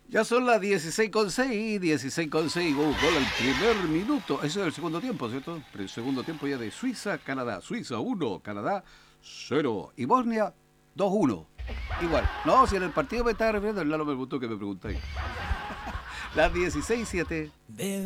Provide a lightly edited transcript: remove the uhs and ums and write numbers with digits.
Ya son las 16:06, 16:06, gol al primer minuto. Ese es el segundo tiempo, ¿cierto? El segundo tiempo ya de Suiza, Canadá. Suiza 1, Canadá 0. Y Bosnia 2-1. Igual. No, si en el partido me estaba refiriendo, el Lalo me preguntó que me preguntáis. Las 16:07.